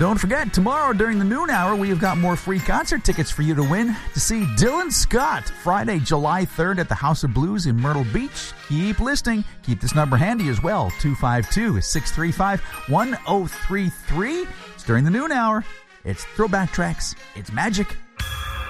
Don't forget, tomorrow during the noon hour, we have got more free concert tickets for you to win to see Dylan Scott, Friday, July 3rd at the House of Blues in Myrtle Beach. Keep listening. Keep this number handy as well, 252-635-1033. It's during the noon hour. It's Throwback Tracks. It's magic.